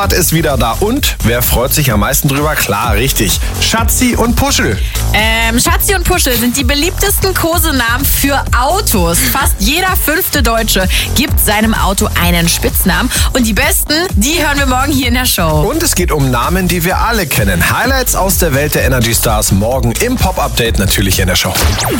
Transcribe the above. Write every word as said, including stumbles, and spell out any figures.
Ist wieder da und wer freut sich am meisten drüber? Klar, richtig. Schatzi und Puschel. Ähm, Schatzi und Puschel sind die beliebtesten Kosenamen für Autos. Fast jeder fünfte Deutsche gibt seinem Auto einen Spitznamen. Und die besten, die hören wir morgen hier in der Show. Und es geht um Namen, die wir alle kennen. Highlights aus der Welt der Energy Stars morgen im Pop-Update natürlich in der Show.